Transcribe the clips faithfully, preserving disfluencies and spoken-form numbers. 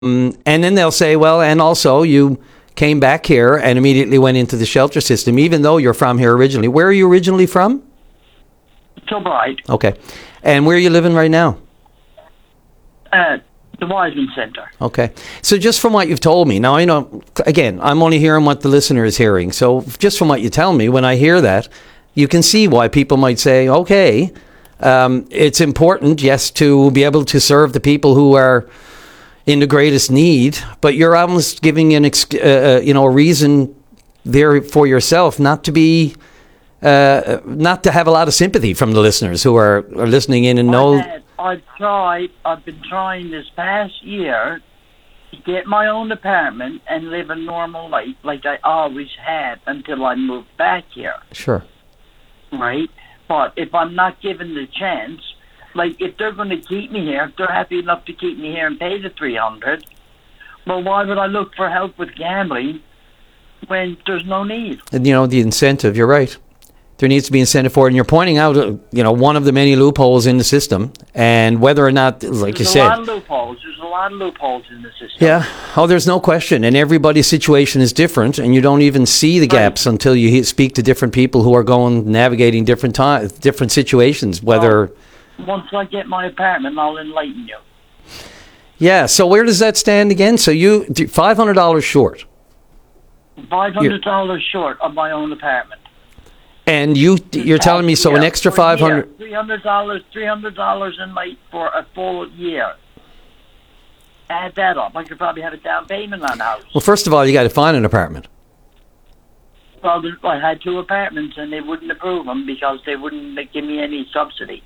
Mm, and then they'll say, well, and also you came back here and immediately went into the shelter system, even though you're from here originally. Where are you originally from? Kilbride. Okay. And where are you living right now? Uh, the Wiseman Centre. Okay. So just from what you've told me, now I know, again, I'm only hearing what the listener is hearing. So just from what you tell me, when I hear that, you can see why people might say, okay, um, it's important, yes, to be able to serve the people who are in the greatest need, but you're almost giving an, ex- uh, you know, a reason there for yourself not to be, uh, not to have a lot of sympathy from the listeners who are, are listening in and know. I had, I've tried, I've been trying this past year to get my own apartment and live a normal life like I always had until I moved back here. Sure. Right? But if I'm not given the chance, like, if they're going to keep me here, if they're happy enough to keep me here and pay the three hundred, well, why would I look for help with gambling when there's no need? And, you know, the incentive, you're right. There needs to be incentive for it. And you're pointing out, uh, you know, one of the many loopholes in the system. And whether or not, like there's you said... There's a lot of loopholes. There's a lot of loopholes in the system. Yeah. Oh, there's no question. And everybody's situation is different. And you don't even see the gaps right. until you he- speak to different people who are going, navigating different time, different situations, whether... Well, once I get my apartment, I'll enlighten you. Yeah, so where does that stand again? So you, five hundred dollars short. five hundred dollars short of my own apartment. And you, you're telling me, so year, an extra five hundred dollars... three hundred dollars, three hundred dollars a night for a full year. Add that up. I could probably have a down payment on the house. Well, first of all, you got to find an apartment. Well, I had two apartments, and they wouldn't approve them because they wouldn't give me any subsidy.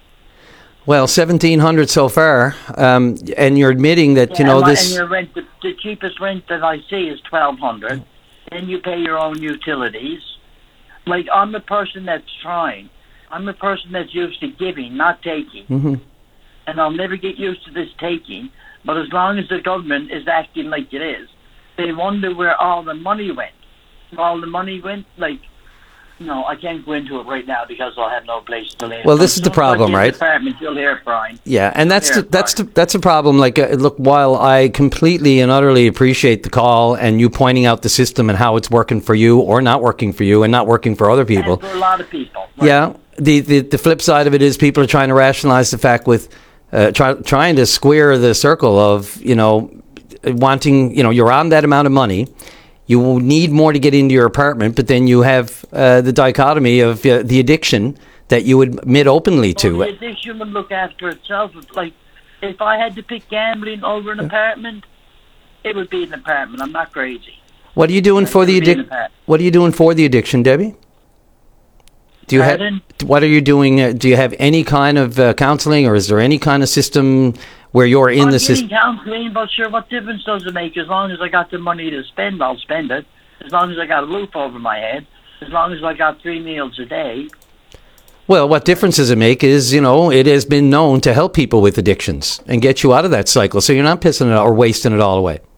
Well, seventeen hundred so far, um, and you're admitting that, yeah, you know, and this... And your rent, the, the cheapest rent that I see is twelve hundred dollars. Then you pay your own utilities. Like, I'm the person that's trying. I'm the person that's used to giving, not taking. Mm-hmm. And I'll never get used to this taking. But as long as the government is acting like it is, they wonder where all the money went. All the money went, like... No, I can't go into it right now because I'll have no place to live. Well, this is the problem, right? Apartment, you'll hear it, Brian. Yeah, and that's the, that's the, that's a problem. Like, uh, look, while I completely and utterly appreciate the call and you pointing out the system and how it's working for you or not working for you and not working for other people. And for a lot of people. Right? Yeah, the, the the flip side of it is people are trying to rationalize the fact with uh, try, trying to square the circle of, you know, wanting, you know, you're on that amount of money. You will need more to get into your apartment, but then you have uh, the dichotomy of uh, the addiction that you would admit openly to. Well, the addiction would look after itself. Like, if I had to pick gambling over an apartment, it would be an apartment. I'm not crazy. What are you doing for the addiction? What are you doing for the addiction, Debbie? Do you have? What are you doing? Uh, do you have any kind of uh, counseling, or is there any kind of system where you're in I'm the system? Counseling, but sure, what difference does it make? As long as I got the money to spend, I'll spend it. As long as I got a roof over my head. As long as I got three meals a day. Well, what difference does it make is, you know, it has been known to help people with addictions and get you out of that cycle, so you're not pissing it or wasting it all away.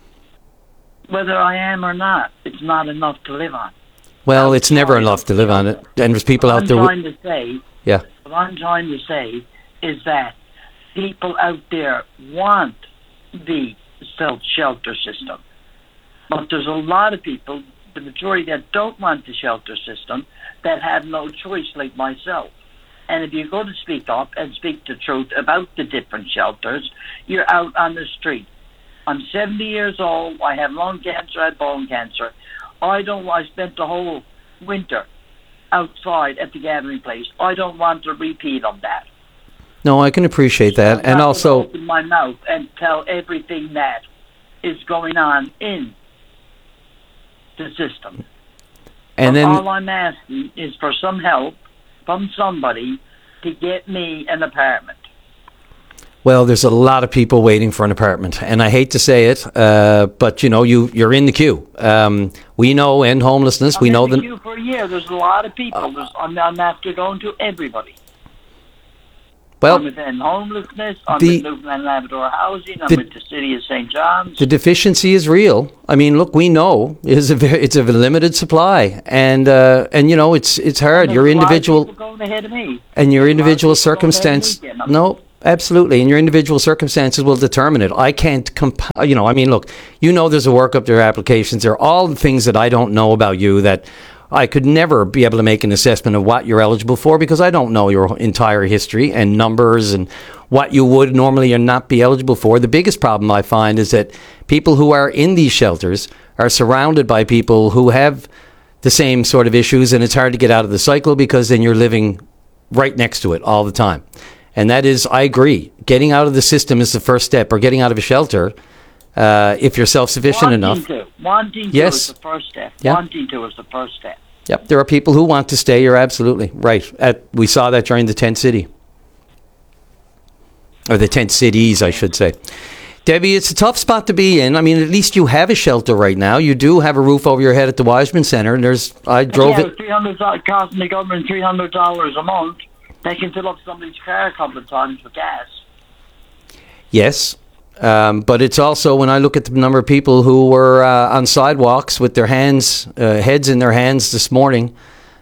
Whether I am or not, it's not enough to live on. Well, it's never enough to live on it. And there's people out there... What I'm trying to say... Yeah. What I'm trying to say is that people out there want the self-shelter system. But there's a lot of people, the majority that don't want the shelter system, that have no choice, like myself. And if you go to speak up and speak the truth about the different shelters, you're out on the street. I'm seventy years old. I have lung cancer. I have bone cancer. I don't. I spent the whole winter outside at the gathering place. I don't want a repeat of that. No, I can appreciate that, so and also open my mouth and tell everything that is going on in the system. And but then all I'm asking is for some help from somebody to get me an apartment. Well, there's a lot of people waiting for an apartment, and I hate to say it, uh, but you know, you you're in the queue. Um, we know end homelessness. I'm we know in the that. queue for a year. There's a lot of people. There's, I'm, I'm after going to everybody. Well, I'm with end homelessness. I'm the, with Newfoundland Labrador Housing. I'm the, with the City of Saint John's. The deficiency is real. I mean, look, we know it is a very, it's a limited supply, and uh, and you know, it's it's hard. Your individual going ahead of me. and your individual circumstance. No. Absolutely, and your individual circumstances will determine it. I can't, comp- you know, I mean, look, you know there's a workup, there are applications, there are all the things that I don't know about you that I could never be able to make an assessment of what you're eligible for because I don't know your entire history and numbers and what you would normally or not be eligible for. The biggest problem I find is that people who are in these shelters are surrounded by people who have the same sort of issues, and it's hard to get out of the cycle because then you're living right next to it all the time. And that is, I agree, getting out of the system is the first step, or getting out of a shelter, uh, if you're self-sufficient Wanting enough. To. Wanting to Yes. is the first step. Yeah. Wanting to is the first step. Yep, there are people who want to stay. You're absolutely right. At, we saw that during the tent city. Or the tent cities, I should say. Debbie, it's a tough spot to be in. I mean, at least you have a shelter right now. You do have a roof over your head at the Wiseman Center, and there's, I drove yeah, it. three hundred dollars costing the government three hundred dollars a month. They can fill up somebody's car a couple of times with gas. Yes, um, but it's also, when I look at the number of people who were uh, on sidewalks with their hands, uh, heads in their hands this morning,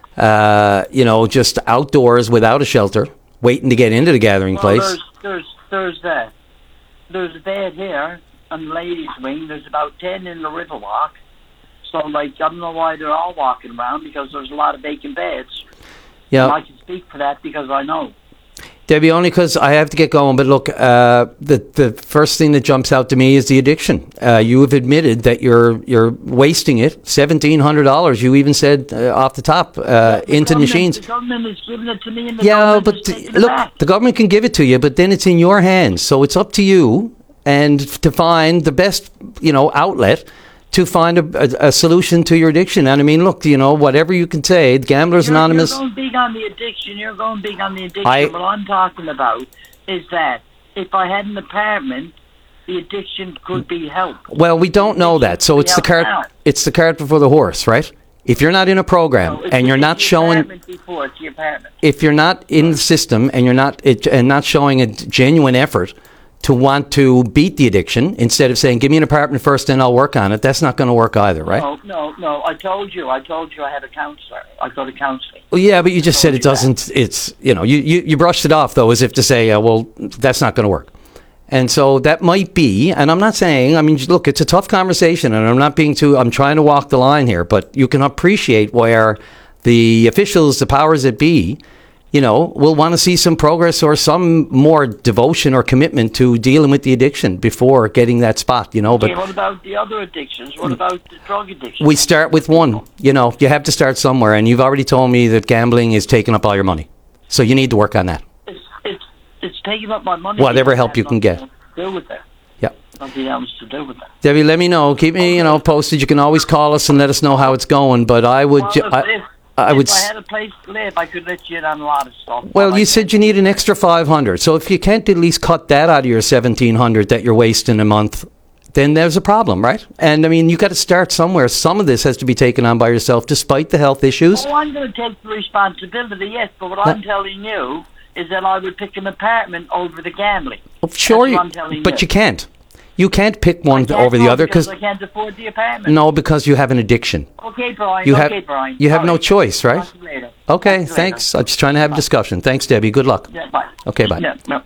uh, you know, just outdoors without a shelter, waiting to get into the gathering Well, place. there's there's there's that. There's a bed here on the ladies' wing. There's about ten in the Riverwalk. So, like, I don't know why they're all walking around because there's a lot of vacant beds. Yeah. And I can speak for that because I know. Debbie, only because I have to get going, but look, uh, the the first thing that jumps out to me is the addiction. Uh, you have admitted that you're you're wasting it, seventeen hundred dollars. You even said uh, off the top uh, The into government- machines. The government is giving it to me, and the Yeah, government but is the- taking it look, back. the government can give it to you, but then it's in your hands. So it's up to you and f- to find the best, you know, outlet to find a, a, a solution to your addiction. And I mean, look, you know, whatever you can say, Gamblers You're, Anonymous. You're going big on the addiction. You're going big on the addiction. I- what I'm talking about is that if I had an apartment, the addiction could be helped. Well, we don't know that. So it's the cart. Now. It's the cart before the horse, right? If you're not in a program So it's and you're the- not the showing, apartment before it's the apartment. if you're not in the system and you're not it, and not showing a genuine effort to want to beat the addiction, instead of saying, "Give me an apartment first, and I'll work on it," that's not going to work either, right? No, no, no. I told you. I told you I had a counselor. I go to counseling. Well, yeah, but you just said it told you that. doesn't. It's you know, you, you, you brushed it off though, as if to say, uh, "Well, that's not going to work." And so that might be. And I'm not saying. I mean, look, it's a tough conversation, and I'm not being too. I'm trying to walk the line here, but you can appreciate where the officials, the powers that be, you know, will want to see some progress or some more devotion or commitment to dealing with the addiction before getting that spot. You know, but Okay, what about the other addictions? What about the drug addiction? we start with one. You know, you have to start somewhere, and you've already told me that gambling is taking up all your money, so you need to work on that. It's, it's, it's taking up my money. Whatever because help I have you can get. nothing to do with that. Yeah. Nothing else to do with that. Debbie, let me know. Keep me, you know, posted. You can always call us and let us know how it's going. But I would, Well, ju- if, I, if, I if would. I s- had a place to live, I could let you in on a lot of stuff. Well, But you I said can't. you need an extra five hundred. So if you can't at least cut that out of your seventeen hundred that you're wasting a month, then there's a problem, right? And I mean, you got to start somewhere. Some of this has to be taken on by yourself, despite the health issues. Oh, I'm going to take the responsibility, yes, but what I'm telling you is that I would pick an apartment over the gambling. Well, sure, That's you, what I'm telling but you. you can't. You can't pick I one can't over the go other because because I can't afford the apartment. no, because you have an addiction. Okay, Brian. You okay, have Brian. you have All no right. choice, right? Talk to you later. Okay, Talk to you thanks. later. I'm just trying to have a discussion. Thanks, Debbie. Good luck. Yeah, bye. Okay, bye. Yeah, no.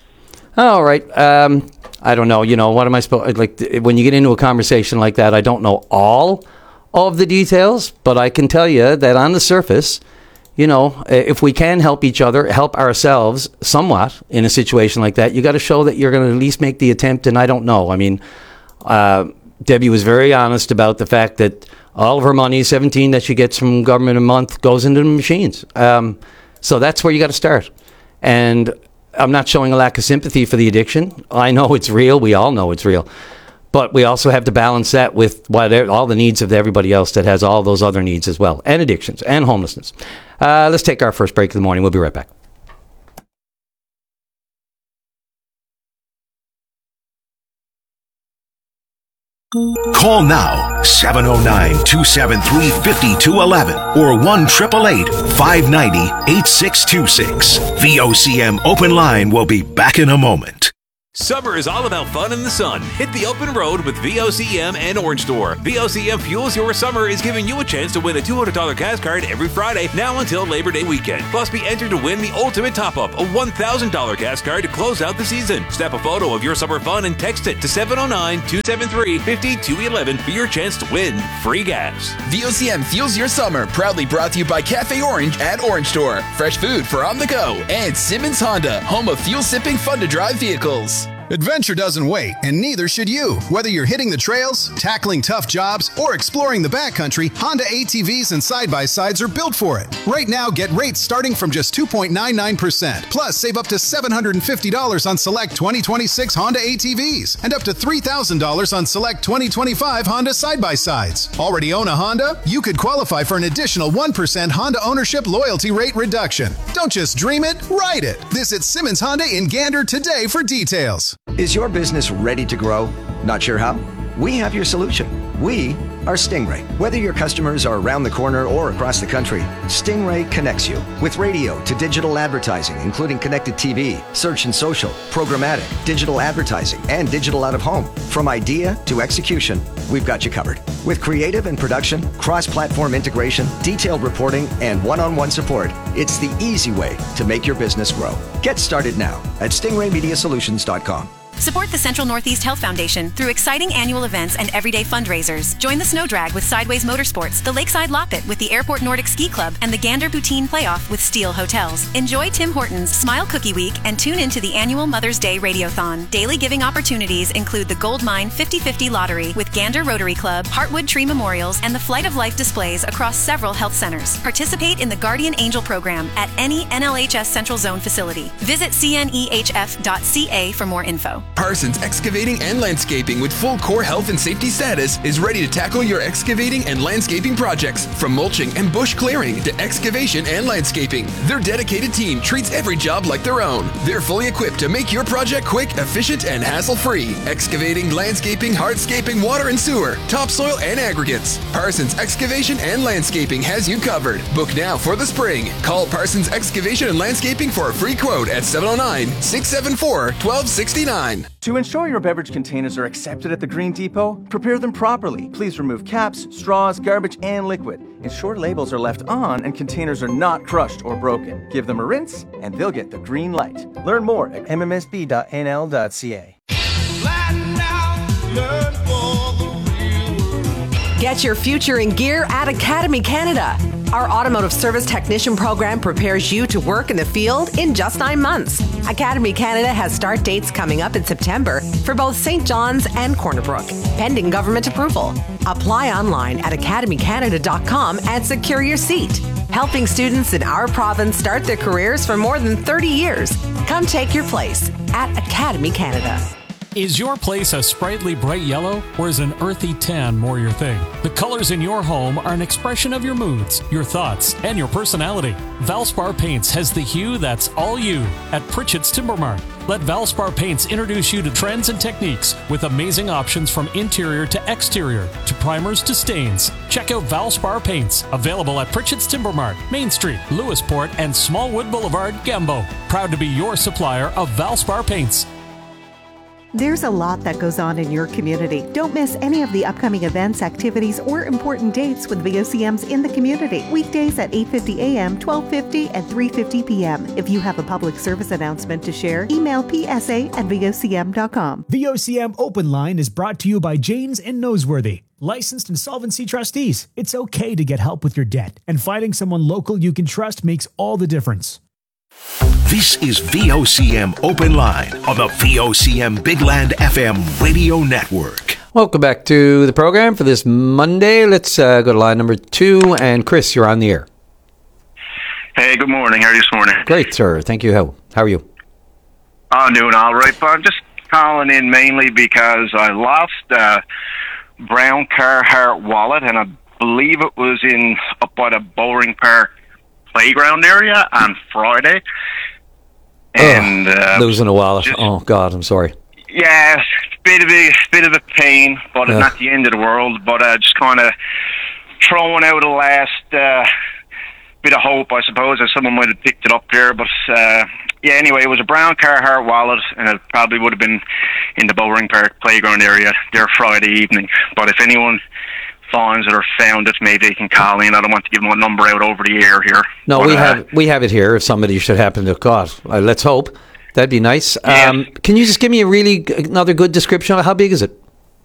All right. Um, I don't know. You know, what am I supposed like th- when you get into a conversation like that? I don't know all of the details, but I can tell you that on the surface, you know, if we can help each other, help ourselves somewhat in a situation like that, you got to show that you're going to at least make the attempt. And I don't know. I mean, uh, Debbie was very honest about the fact that all of her money, seventeen that she gets from government a month, goes into the machines. Um, so that's where you got to start. And I'm not showing a lack of sympathy for the addiction. I know it's real. We all know it's real. But we also have to balance that with what all the needs of everybody else that has all those other needs as well, and addictions and homelessness. Uh, let's take our first break of the morning. We'll be right back. Call now, seven oh nine, two seven three, five two one one or one eight eight eight, five nine zero, eight six two six. V O C M Open Line will be back in a moment. Summer is all about fun in the sun. Hit the open road with V O C M and Orange Store. V O C M Fuels Your Summer is giving you a chance to win a two hundred dollars gas card every Friday, now until Labor Day weekend. Plus, be entered to win the ultimate top-up, a one thousand dollars gas card to close out the season. Snap a photo of your summer fun and text it to seven oh nine, two seven three, five two one one for your chance to win free gas. V O C M Fuels Your Summer, proudly brought to you by Cafe Orange at Orange Store. Fresh food for on the go. And Simmons Honda, home of fuel-sipping, fun-to-drive vehicles. Adventure doesn't wait, and neither should you. Whether you're hitting the trails, tackling tough jobs, or exploring the backcountry, Honda A T Vs and side-by-sides are built for it. Right now, get rates starting from just two point nine nine percent. Plus, save up to seven hundred fifty dollars on select twenty twenty-six Honda A T Vs and up to three thousand dollars on select twenty twenty-five Honda side-by-sides. Already own a Honda? You could qualify for an additional one percent Honda ownership loyalty rate reduction. Don't just dream it, ride it. Visit Simmons Honda in Gander today for details. Is your business ready to grow? Not sure how? We have your solution. We are Stingray. Whether your customers are around the corner or across the country, Stingray connects you with radio to digital advertising, including connected T V, search and social, programmatic, digital advertising, and digital out of home. From idea to execution, we've got you covered. With creative and production, cross-platform integration, detailed reporting, and one-on-one support, it's the easy way to make your business grow. Get started now at stingray media solutions dot com. Support the Central Northeast Health Foundation through exciting annual events and everyday fundraisers. Join the Snow Drag with Sideways Motorsports, the Lakeside Loppet with the Airport Nordic Ski Club, and the Gander Poutine Playoff with Steel Hotels. Enjoy Tim Hortons Smile Cookie Week and tune into the annual Mother's Day Radiothon. Daily giving opportunities include the Gold Mine fifty fifty Lottery with Gander Rotary Club, Heartwood Tree Memorials, and the Flight of Life displays across several health centers. Participate in the Guardian Angel program at any N L H S Central Zone facility. Visit c n e h f dot c a for more info. Parsons Excavating and Landscaping with full core health and safety status is ready to tackle your excavating and landscaping projects. From mulching and bush clearing to excavation and landscaping, their dedicated team treats every job like their own. They're fully equipped to make your project quick, efficient, and hassle-free. Excavating, landscaping, hardscaping, water and sewer, topsoil, and aggregates. Parsons Excavation and Landscaping has you covered. Book now for the spring. Call Parsons Excavation and Landscaping for a free quote at seven oh nine, six seven four, one two six nine. To ensure your beverage containers are accepted at the Green Depot, prepare them properly. Please remove caps, straws, garbage, and liquid. Ensure labels are left on and containers are not crushed or broken. Give them a rinse, and they'll get the green light. Learn more at m m s b dot n l dot c a. Get your future in gear at Academy Canada. Our automotive service technician program prepares you to work in the field in just nine months. Academy Canada has start dates coming up in September for both Saint John's and Corner Brook, pending government approval. Apply online at academy canada dot com and secure your seat. Helping students in our province start their careers for more than thirty years. Come take your place at Academy Canada. Is your place a sprightly bright yellow, or is an earthy tan more your thing? The colors in your home are an expression of your moods, your thoughts, and your personality. Valspar Paints has the hue that's all you at Pritchett's Timber Mart. Let Valspar Paints introduce you to trends and techniques with amazing options from interior to exterior, to primers to stains. Check out Valspar Paints, available at Pritchett's Timber Mart, Main Street, Lewisport, and Smallwood Boulevard, Gambo. Proud to be your supplier of Valspar Paints. There's a lot that goes on in your community. Don't miss any of the upcoming events, activities, or important dates with V O C Ms in the community. Weekdays at eight fifty a m, twelve fifty, and three fifty p m If you have a public service announcement to share, email p s a at v o c m dot com. V O C M Open Line is brought to you by Janes and Noseworthy, licensed insolvency trustees. It's okay to get help with your debt, and finding someone local you can trust makes all the difference. This is V O C M Open Line on the V O C M Big Land F M radio network. Welcome back to the program for this Monday. Let's uh, go to line number two. And Chris, you're on the air. Hey, good morning. How are you this morning? Great, sir. Thank you. How, how are you? I'm doing all right, but I'm just calling in mainly because I lost a brown Carhartt wallet, and I believe it was in up by the Bowring Park playground area on Friday. And oh, uh, losing a wallet. Just, oh God, I'm sorry. Yeah, it's a bit of a bit of a pain, but yeah. It's not the end of the world. But uh, just kind of throwing out the last uh, bit of hope, I suppose, that someone might have picked it up there. But uh, yeah, anyway, it was a brown Carhartt wallet, and it probably would have been in the Bowring Park playground area there Friday evening. But if anyone finds it or found it, maybe they can call in. I don't want to give them a number out over the air here. No, but, we uh, have we have it here. If somebody should happen to, God, uh, let's hope. That'd be nice. Yeah. Um, can you just give me a really another good description of how big is it?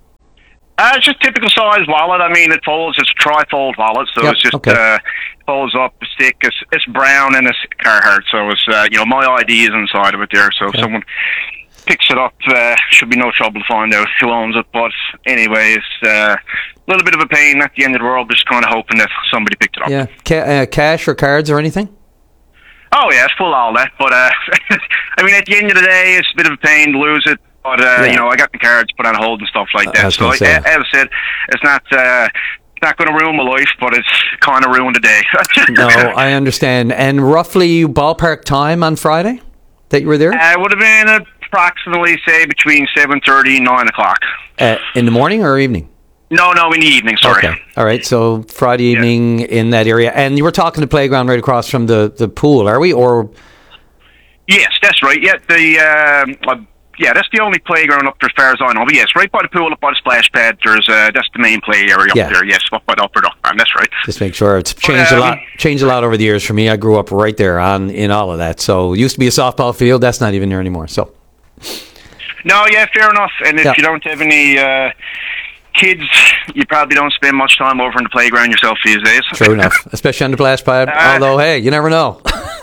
Uh, it's just typical size wallet. I mean, it folds. It's a tri-fold wallet, so Yep, it's just okay. uh, folds up, it's thick. It's, it's brown and it's Carhartt, so it's uh, you know my I D is inside of it there. So if someone picks it up, uh, should be no trouble to find out who owns it. But anyway, it's uh, a little bit of a pain at the end of the world. Just kind of hoping that somebody picked it up. Yeah, Ca- uh, cash or cards or anything? Oh yeah, it's full of all that. But uh, I mean, at the end of the day, it's a bit of a pain to lose it. But, uh, Yeah. you know, I got the cards put on hold and stuff like I that. was So, gonna like, say. as I said, it's not uh, it's not going to ruin my life, but it's kind of ruined the day. No, I understand. And roughly ballpark time on Friday that you were there? Uh, it would have been approximately, say, between seven thirty and nine o'clock. Uh, in the morning or evening? No, no, in the evening, sorry. Okay. All right. So Friday evening in that area. And you were talking to Playground right across from the, the pool, are we? Or Yes, that's right. Yeah, the um, uh, yeah, that's the only playground up there as far as I know. But yes, right by the pool, up by the splash pad, there's uh, that's the main play area up Yeah. there. Yes, up by the upper dock, man. That's right. just make sure it's changed um, a lot. Changed a lot over the years for me. I grew up right there on in all of that. So it used to be a softball field. That's not even there anymore. So No, yeah, fair enough. And if Yeah. you don't have any uh, kids, you probably don't spend much time over in the playground yourself these days. true enough, especially on the splash pad. Uh, Although, hey, you never know.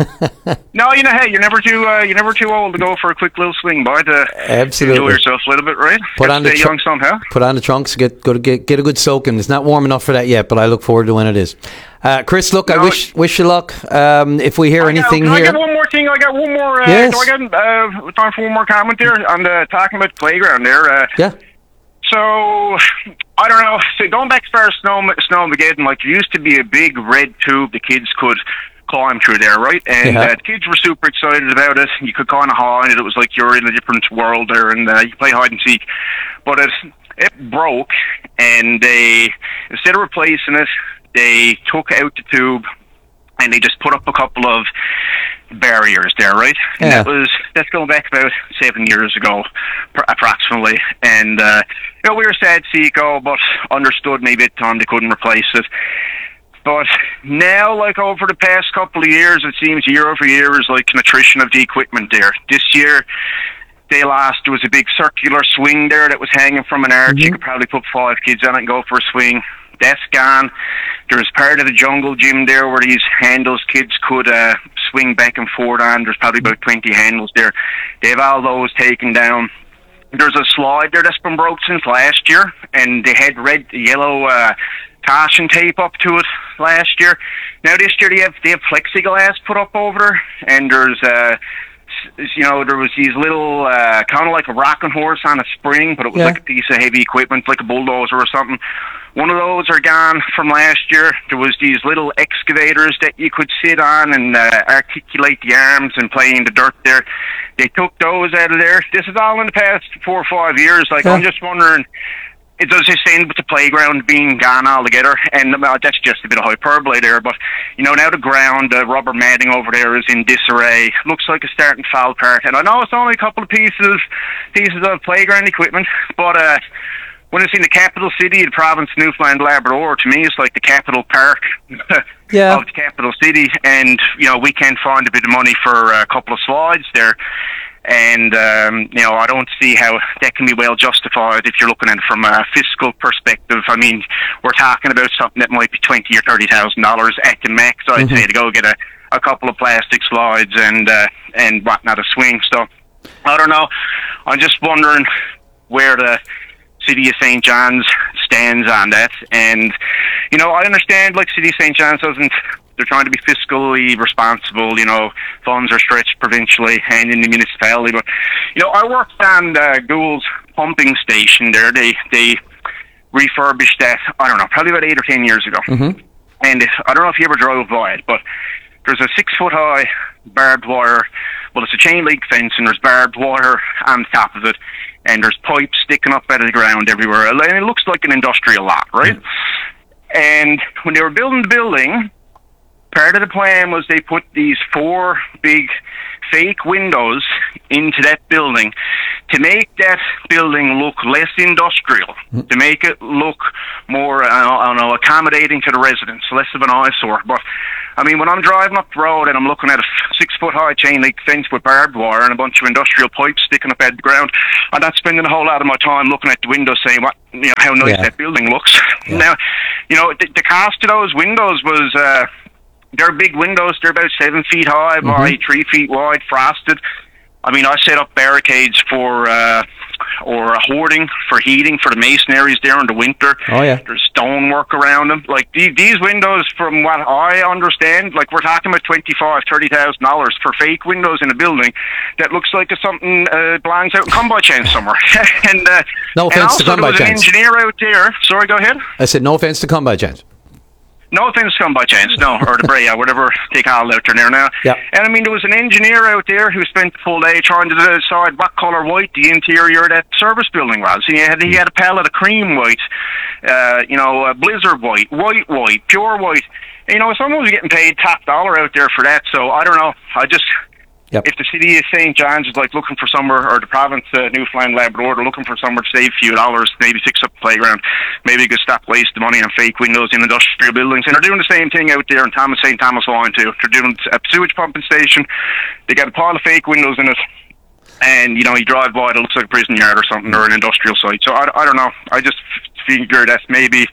No, you know, hey, you're never too uh, you're never too old to go for a quick little swing by to Absolutely. enjoy yourself a little bit, right? Put Gotta on the stay tr- young somehow. Put on the trunks, get go to get get a good soaking. It's not warm enough for that yet, but I look forward to when it is. Uh, Chris, look, I No, wish wish you luck. Um, if we hear anything Can I here, get one more thing? I got one more. Uh, Yes. Do I got uh, time for one more comment there on the talking about the playground there? Uh, yeah. So I don't know. So going back as far as Snow Snowmageddon, like there used to be a big red tube the kids could climb through there, right? And Yeah. uh, the kids were super excited about it. You could kind of hide it. It was like you're in a different world there, and uh, you could play hide and seek. But it it broke, and they instead of replacing it, they took out the tube and they just put up a couple of barriers there, right? And Yeah. that was that's going back about seven years ago, pr- approximately. And uh, you know, we were sad to see it go, but understood maybe at the time they couldn't replace it. But now, like over the past couple of years, it seems year over year is like an attrition of the equipment there. This year, they lost. There was a big circular swing there that was hanging from an arch. You could probably put five kids on it and go for a swing. That's gone. There was part of the jungle gym there where these handles kids could uh, swing back and forth on. There's probably about twenty handles there. They have all those taken down. There's a slide there that's been broke since last year, and they had red, yellow uh, caution tape up to it last year. Now this year they have they have plexiglass put up over there, and there's uh, s- you know there was these little uh, kind of like a rocking horse on a spring, but it was Yeah. like a piece of heavy equipment, like a bulldozer or something. One of those are gone from last year. There was these little excavators that you could sit on and uh, articulate the arms and play in the dirt there. They took those out of there. This is all in the past four or five years. Like, Yeah. I'm just wondering, it does this end with the playground being gone altogether? And uh, that's just a bit of hyperbole there. But, you know, now the ground, the rubber matting over there is in disarray. Looks like it's starting to fall apart. And I know it's only a couple of pieces, pieces of playground equipment, but... uh when it's in the capital city of the province of Newfoundland Labrador, to me it's like the capital park Yeah. of the capital city, and you know we can't find a bit of money for a couple of slides there, and um, you know I don't see how that can be well justified if you're looking at it from a fiscal perspective. I mean, we're talking about something that might be twenty or thirty thousand dollars at the max, I'd Mhm. say, to go get a, a couple of plastic slides and uh, and whatnot, a swing. So I don't know. I'm just wondering where the City of Saint John's stands on that. And, you know, I understand, like, City of Saint John's doesn't, they're trying to be fiscally responsible, you know, funds are stretched provincially and in the municipality. But, you know, I worked on uh, Gould's pumping station there. They, they refurbished that, I don't know, probably about eight or ten years ago. Mm-hmm. And if, I don't know if you ever drove by it, but there's a six-foot-high barbed wire, well, it's a chain-link fence, and there's barbed wire on top of it, and there's pipes sticking up out of the ground everywhere, and it looks like an industrial lot, right? Mm. And when they were building the building, part of the plan was they put these four big fake windows into that building to make that building look less industrial, mm. to make it look more, I don't, I don't know, accommodating to the residents, less of an eyesore. But I mean, when I'm driving up the road and I'm looking at a six-foot-high chain-link fence with barbed wire and a bunch of industrial pipes sticking up out the ground, I'm not spending a whole lot of my time looking at the windows saying, "What, you know, how nice yeah. that building looks." Yeah. Now, you know, the, the cost of those windows was. Uh, They're big windows. They're about seven feet high by mm-hmm. three feet wide, frosted. I mean, I set up barricades for, uh, or a hoarding for heating for the mason areas there in the winter. Oh, yeah. There's stonework around them. Like, these, these windows, from what I understand, like, we're talking about twenty-five thousand dollars, thirty thousand dollars for fake windows in a building that looks like it's something uh, belongs out in Come By Chance somewhere. and, uh, no offense and also, to Come By Chance. There was an engineer out there. Sorry, go ahead. I said no offense to Come By Chance. No offense, Come By Chance, no, or the Brea, whatever they call it out there now. Yeah. And I mean, there was an engineer out there who spent the full day trying to decide what colour white the interior of that service building was. He had, he had a palette of cream white, uh, you know, uh, blizzard white, white white, pure white. And, you know, someone was getting paid top dollar out there for that, so I don't know. I just... Yep. If the city of Saint John's is like looking for somewhere, or the province of Newfoundland Labrador, they're looking for somewhere to save a few dollars, maybe fix up the playground, maybe you could stop wasting money on fake windows in industrial buildings. And they're doing the same thing out there in Thomas Saint Thomas Line too. They're doing a sewage pumping station. They got a pile of fake windows in it, and you know, you drive by it, it looks like a prison yard or something, or an industrial site. So I, I don't know. I just figure that's maybe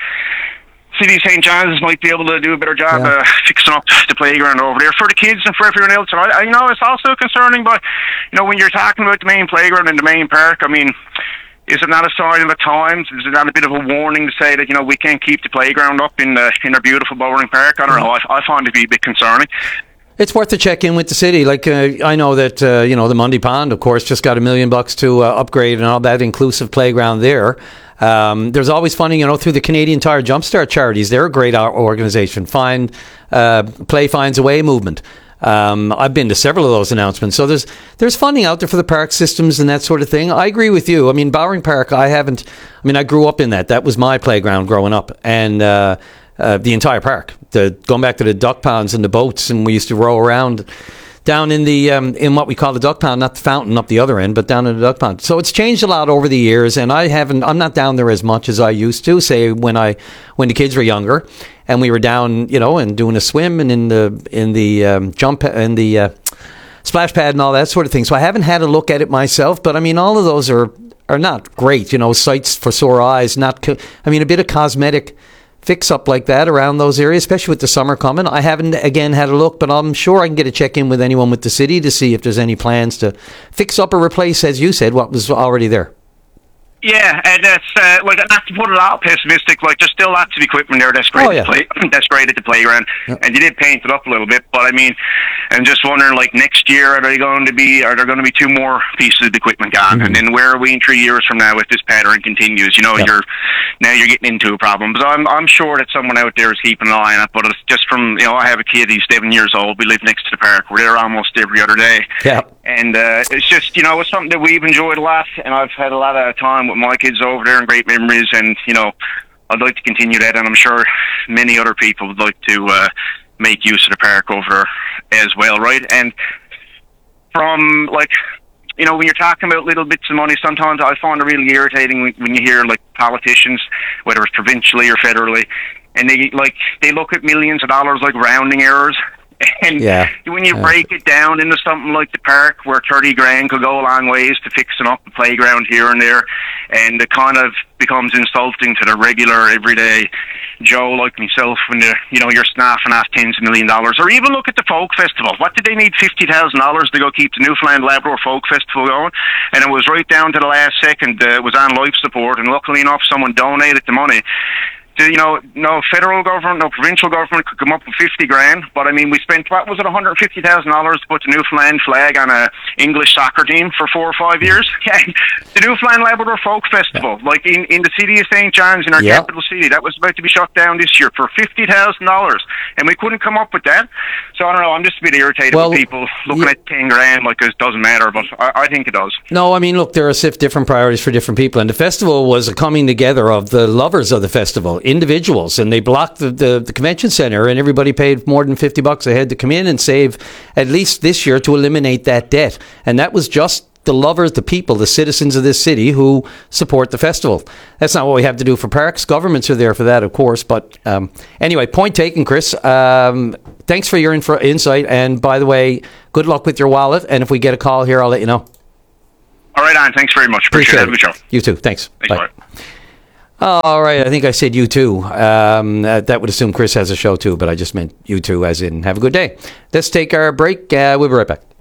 City of Saint John's might be able to do a better job yeah. uh, fixing up the playground over there for the kids and for everyone else. And I, I, you know, it's also concerning, but you know, when you're talking about the main playground and the main park, I mean, is it not a sign of the times? Is it not a bit of a warning to say that, you know, we can't keep the playground up in the, in our beautiful Bowring Park? I don't know. I, I find it to be a bit concerning. It's worth a check in with the city. Like uh, I know that uh, you know, the Mundy Pond, of course, just got a million bucks to uh, upgrade and all that inclusive playground there. Um, there's always funding, you know, through the Canadian Tire Jumpstart charities. They're a great organization. Find uh, Play Finds a Way movement. Um, I've been to several of those announcements. So there's there's funding out there for the park systems and that sort of thing. I agree with you. I mean, Bowring Park, I haven't. I mean, I grew up in that. That was my playground growing up, and uh, uh, the entire park. The going back to the duck ponds and the boats, and we used to row around down in the um, in what we call the duck pond, not the fountain up the other end, but down in the duck pond. So it's changed a lot over the years, and I haven't. I'm not down there as much as I used to. Say when I when the kids were younger, and we were down, you know, and doing a swim and in the in the um, jump in the uh, splash pad and all that sort of thing. So I haven't had a look at it myself, but I mean, all of those are are not great. You know, sights for sore eyes. Not. Co- I mean, a bit of cosmetic fix up like that around those areas, especially with the summer coming. I haven't, again, had a look, but I'm sure I can get a check in with anyone with the city to see if there's any plans to fix up or replace, as you said, what was already there. Yeah, and that's uh, like, not to put it out pessimistic. Like, there's still lots of equipment there that's great. Oh, yeah. Play, that's great at the playground, yep. And you did paint it up a little bit. But I mean, I'm just wondering, like, next year, are they going to be? Are there going to be two more pieces of equipment gone? Mm-hmm. And then where are we in three years from now if this pattern continues? You know, yep. you're now you're getting into a problem. So I'm I'm sure that someone out there is keeping an eye on it. But it's just from, you know, I have a kid. He's seven years old. We live next to the park. We're there almost every other day. Yeah. And uh, it's just, you know, it's something that we've enjoyed a lot, and I've had a lot of time with my kids over there and great memories, and, you know, I'd like to continue that, and I'm sure many other people would like to uh, make use of the park over there as well, right? And from, like, you know, when you're talking about little bits of money, sometimes I find it really irritating when, when you hear, like, politicians, whether it's provincially or federally, and they, like, they look at millions of dollars like rounding errors. And yeah, when you yeah. break it down into something like the park, where thirty grand could go a long ways to fixing up the playground here and there, and it kind of becomes insulting to the regular, everyday Joe like myself when the, you know, you're snaffing off tens of million dollars. Or even look at the folk festival. What did they need fifty thousand dollars to go keep the Newfoundland Labrador Folk Festival going? And it was right down to the last second. Uh, it was on life support, and luckily enough, someone donated the money. You know, no federal government, no provincial government could come up with fifty grand. But I mean, we spent, what was it, one hundred fifty thousand dollars to put the Newfoundland flag on a English soccer team for four or five years. The Newfoundland Labrador Folk Festival, yeah. like in, in the city of Saint John's, in our yep. capital city, that was about to be shut down this year for fifty thousand dollars, and we couldn't come up with that. So I don't know. I'm just a bit irritated Well, with people looking yeah. at ten grand like it doesn't matter, but I, I think it does. No, I mean, look, there are sif- different priorities for different people, and the festival was a coming together of the lovers of the festival, individuals, and they blocked the, the, the convention center, and everybody paid more than fifty bucks a head to come in and save at least this year to eliminate that debt, and that was just the lovers, the people, the citizens of this city who support the festival. That's not what we have to do for parks. Governments are there for that, of course. But um, anyway, point taken, Chris. Um, thanks for your info- insight. And by the way, good luck with your wallet. And if we get a call here, I'll let you know. All right, Anne. Thanks very much. Appreciate, Appreciate it. Have a good show. You too. Thanks. Thanks, Bye. bye. All right. I think I said you too. Um, that, that would assume Chris has a show too, but I just meant you too, as in have a good day. Let's take our break. Uh, we'll be right back.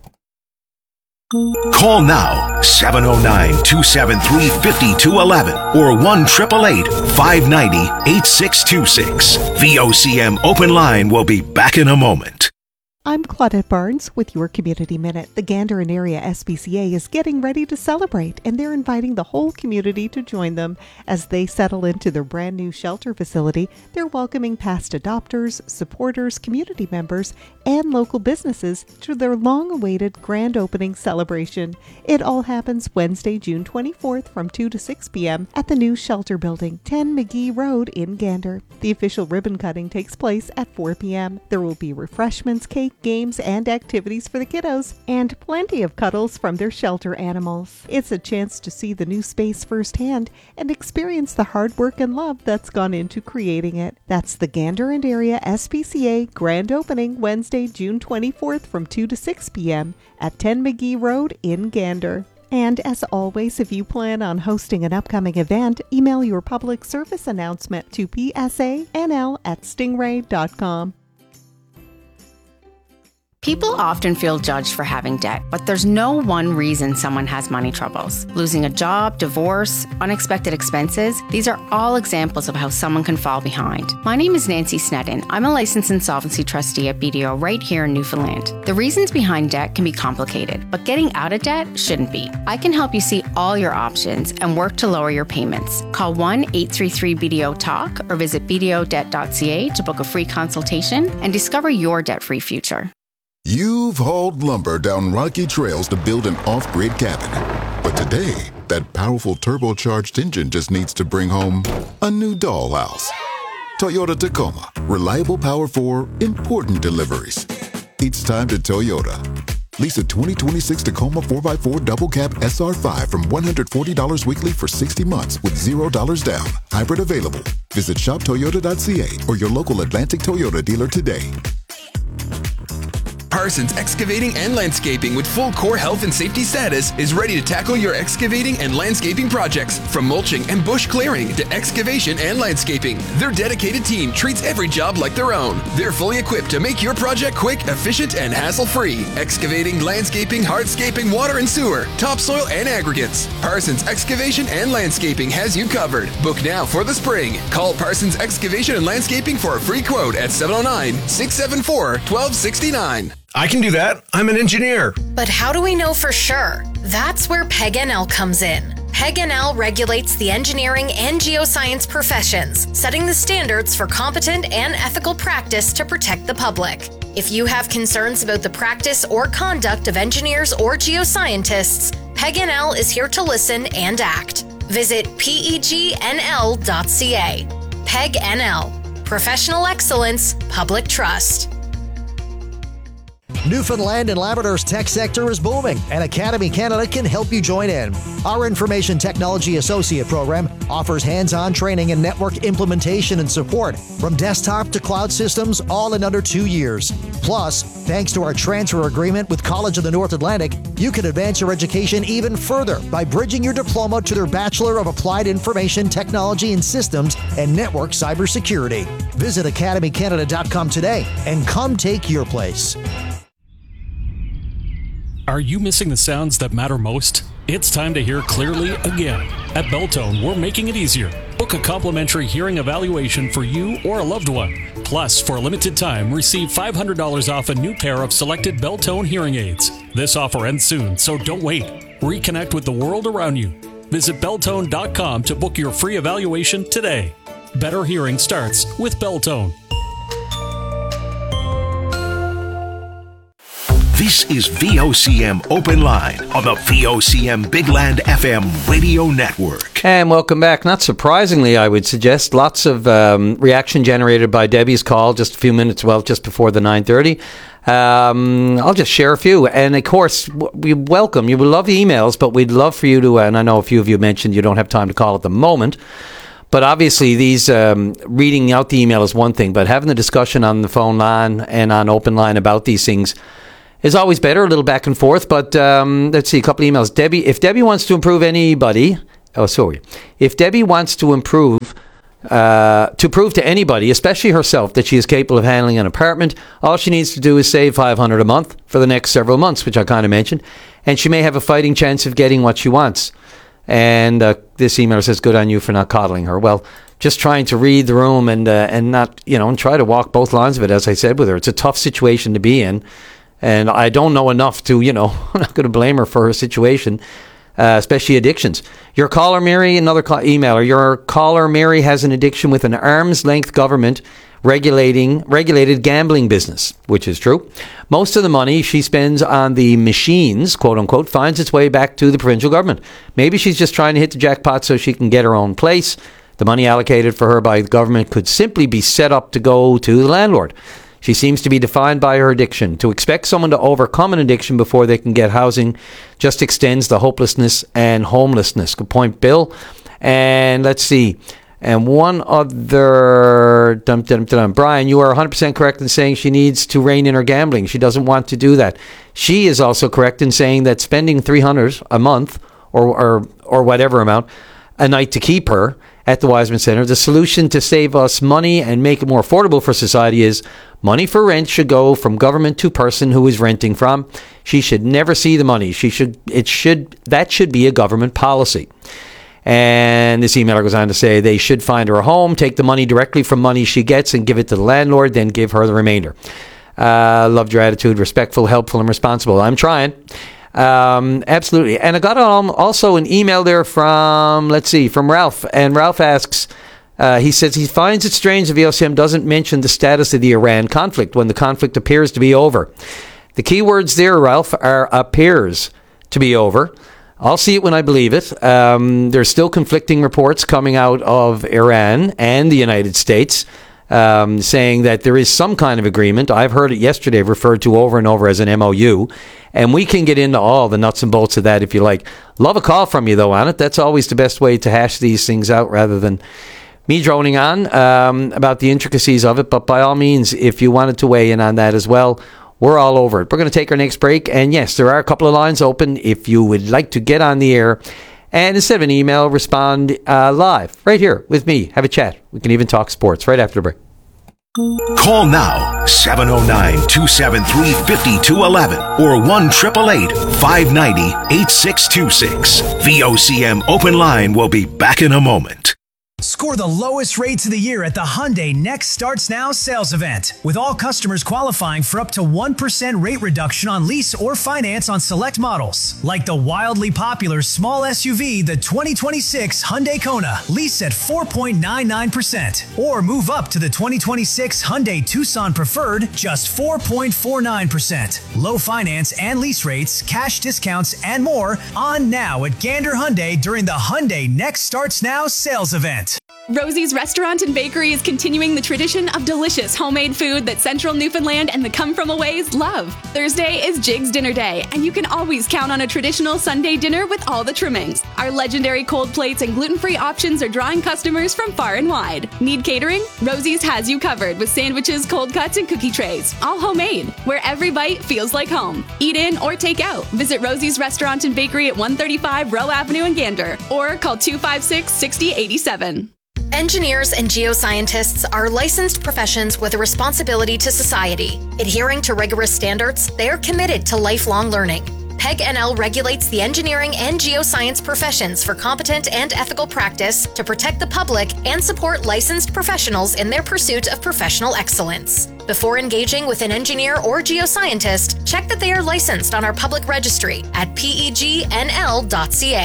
Call now, seven oh nine, two seven three, five two one one or one eight eight eight, five nine zero, eight six two six. V O C M Open Line will be back in a moment. I'm Claudette Barnes with your Community Minute. The Gander and Area S P C A is getting ready to celebrate, and they're inviting the whole community to join them as they settle into their brand new shelter facility. They're welcoming past adopters, supporters, community members, and local businesses to their long-awaited grand opening celebration. It all happens Wednesday, June twenty-fourth from two to six p.m. at the new shelter building, ten McGee Road in Gander. The official ribbon cutting takes place at four p.m. There will be refreshments, cake, games, and activities for the kiddos, and plenty of cuddles from their shelter animals. It's a chance to see the new space firsthand and experience the hard work and love that's gone into creating it. That's the Gander and Area S P C A grand opening Wednesday, June twenty-fourth from two to six p.m. at ten McGee Road in Gander. And as always, if you plan on hosting an upcoming event, email your public service announcement to p s a n l at stingray dot com. People often feel judged for having debt, but there's no one reason someone has money troubles. Losing a job, divorce, unexpected expenses, these are all examples of how someone can fall behind. My name is Nancy Sneddon. I'm a licensed insolvency trustee at B D O right here in Newfoundland. The reasons behind debt can be complicated, but getting out of debt shouldn't be. I can help you see all your options and work to lower your payments. Call one eight three three B D O talk or visit b d o debt dot c a to book a free consultation and discover your debt-free future. You've hauled lumber down rocky trails to build an off-grid cabin. But today, that powerful turbocharged engine just needs to bring home a new dollhouse. Toyota Tacoma. Reliable power for important deliveries. It's time to Toyota. Lease a twenty twenty-six Tacoma four by four double cab S R five from one hundred forty dollars weekly for sixty months with zero dollars down. Hybrid available. Visit shop toyota dot c a or your local Atlantic Toyota dealer today. Parsons Excavating and Landscaping with full core health and safety status is ready to tackle your excavating and landscaping projects. From mulching and bush clearing to excavation and landscaping, their dedicated team treats every job like their own. They're fully equipped to make your project quick, efficient, and hassle-free. Excavating, landscaping, hardscaping, water and sewer, topsoil, and aggregates. Parsons Excavation and Landscaping has you covered. Book now for the spring. Call Parsons Excavation and Landscaping for a free quote at seven oh nine, six seven four, one two six nine. I can do that. I'm an engineer. But how do we know for sure? That's where P E G N L comes in. P E G N L regulates the engineering and geoscience professions, setting the standards for competent and ethical practice to protect the public. If you have concerns about the practice or conduct of engineers or geoscientists, P E G N L is here to listen and act. Visit P E G N L dot C A. P E G N L. Professional excellence, public trust. Newfoundland and Labrador's tech sector is booming, and Academy Canada can help you join in. Our Information Technology Associate program offers hands-on training in network implementation and support, from desktop to cloud systems, all in under two years. Plus, thanks to our transfer agreement with College of the North Atlantic, you can advance your education even further by bridging your diploma to their Bachelor of Applied Information Technology and Systems and Network Cybersecurity. Visit academy canada dot com today and come take your place. Are you missing the sounds that matter most? It's time to hear clearly again. At Beltone, we're making it easier. Book a complimentary hearing evaluation for you or a loved one. Plus, for a limited time, receive five hundred dollars off a new pair of selected Beltone hearing aids. This offer ends soon, so don't wait. Reconnect with the world around you. Visit beltone dot com to book your free evaluation today. Better hearing starts with Beltone. This is V O C M Open Line on the V O C M Big Land F M radio network. And welcome back. Not surprisingly, I would suggest lots of um, reaction generated by Debbie's call just a few minutes, well, just before the nine thirty. Um, I'll just share a few. And of course, we welcome, you would love the emails, but we'd love for you to, and I know a few of you mentioned you don't have time to call at the moment, but obviously these, um, reading out the email is one thing, but having the discussion on the phone line and on open line about these things is always better, a little back and forth. But um, let's see, a couple of emails. Debbie, if Debbie wants to improve anybody, oh, sorry. If Debbie wants to improve, uh, to prove to anybody, especially herself, that she is capable of handling an apartment, all she needs to do is save five hundred dollars a month for the next several months, which I kind of mentioned, and she may have a fighting chance of getting what she wants. And uh, this email says, good on you for not coddling her. Well, just trying to read the room and uh, and not, you know, and try to walk both lines of it, as I said with her. It's a tough situation to be in. And I don't know enough to, you know, I'm not going to blame her for her situation, uh, especially addictions. Your caller, Mary, another call, emailer, your caller, Mary, has an addiction with an arm's length government regulating regulated gambling business, which is true. Most of the money she spends on the machines, quote unquote, finds its way back to the provincial government. Maybe she's just trying to hit the jackpot so she can get her own place. The money allocated for her by the government could simply be set up to go to the landlord. She seems to be defined by her addiction. To expect someone to overcome an addiction before they can get housing just extends the hopelessness and homelessness. Good point, Bill. And let's see. And one other... Dum, dum, dum. Brian, you are one hundred percent correct in saying she needs to rein in her gambling. She doesn't want to do that. She is also correct in saying that spending three hundred dollars a month or, or, or whatever amount a night to keep her at the Wiseman Centre, the solution to save us money and make it more affordable for society is money for rent should go from government to person who is renting from. She should never see the money. She should, it should, that should be a government policy. And this emailer goes on to say they should find her a home, take the money directly from money she gets and give it to the landlord, then give her the remainder. Uh, loved your attitude, respectful, helpful, and responsible. I'm trying. Um, absolutely. And I got um, also an email there from, let's see, from Ralph. And Ralph asks, uh, he says he finds it strange that V O C M doesn't mention the status of the Iran conflict when the conflict appears to be over. The key words there, Ralph, are appears to be over. I'll see it when I believe it. Um, there's still conflicting reports coming out of Iran and the United States um, saying that there is some kind of agreement. I've heard it yesterday referred to over and over as an M O U. And we can get into all the nuts and bolts of that if you like. Love a call from you, though, on it. That's always the best way to hash these things out rather than me droning on um, about the intricacies of it. But by all means, if you wanted to weigh in on that as well, we're all over it. We're going to take our next break. And yes, there are a couple of lines open if you would like to get on the air. And instead of an email, respond uh, live right here with me. Have a chat. We can even talk sports right after the break. Call now, seven oh nine, two seven three, five two one one or one eight eight eight, five nine zero, eight six two six. V O C M Open Line will be back in a moment. Score the lowest rates of the year at the Hyundai Next Starts Now sales event, with all customers qualifying for up to one percent rate reduction on lease or finance on select models, like the wildly popular small S U V, the twenty twenty-six Hyundai Kona, lease at four point nine nine percent, or move up to the twenty twenty-six Hyundai Tucson Preferred, just four point four nine percent. Low finance and lease rates, cash discounts, and more on now at Gander Hyundai during the Hyundai Next Starts Now sales event. Rosie's Restaurant and Bakery is continuing the tradition of delicious homemade food that Central Newfoundland and the come-from-aways love. Thursday is Jig's Dinner Day, and you can always count on a traditional Sunday dinner with all the trimmings. Our legendary cold plates and gluten-free options are drawing customers from far and wide. Need catering? Rosie's has you covered with sandwiches, cold cuts, and cookie trays, all homemade, where every bite feels like home. Eat in or take out. Visit Rosie's Restaurant and Bakery at one thirty-five Rowe Avenue in Gander, or call two five six, six zero eight seven. Engineers and geoscientists are licensed professions with a responsibility to society. Adhering to rigorous standards, they are committed to lifelong learning. PEG N L regulates the engineering and geoscience professions for competent and ethical practice to protect the public and support licensed professionals in their pursuit of professional excellence. Before engaging with an engineer or geoscientist, check that they are licensed on our public registry at P E G N L dot C A.